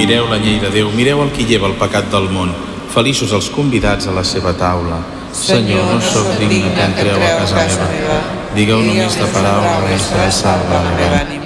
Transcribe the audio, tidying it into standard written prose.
Mireu la llei de Déu, mireu el qui lleva el pecat del món. Feliços els convidats a la seva taula. Senyor, no sóc digne que entreu a casa meva. Digueu només la paraula i seré salva. Amén.